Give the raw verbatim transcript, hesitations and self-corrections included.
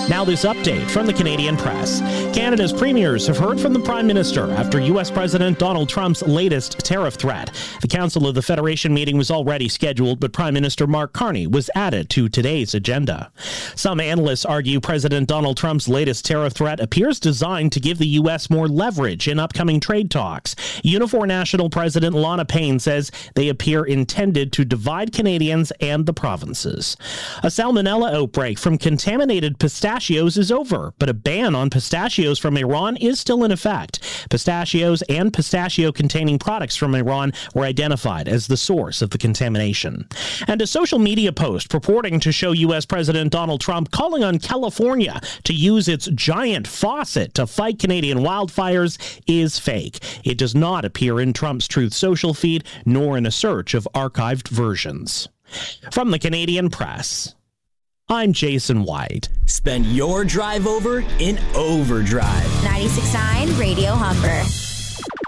Now this update from the Canadian Press. Canada's premiers have heard from the Prime Minister after U S President Donald Trump's latest tariff threat. The Council of the Federation meeting was already scheduled, but Prime Minister Mark Carney was added to today's agenda. Some analysts argue President Donald Trump's latest tariff threat appears designed to give the U S more leverage in upcoming trade talks. Unifor National President Lana Payne says they appear intended to divide Canadians and the provinces. A salmonella outbreak from contaminated pistachios is over, but a ban on pistachios from Iran is still in effect. Pistachios and pistachio-containing products from Iran were identified as the source of the contamination. And a social media post purporting to show U S President Donald Trump calling on California to use its giant faucet to fight Canadian wildfires is fake. It does not appear in Trump's Truth Social feed, nor in a search of archived versions. From the Canadian Press, I'm Jason White. Spend your drive over in overdrive. ninety-six point nine Radio Humber.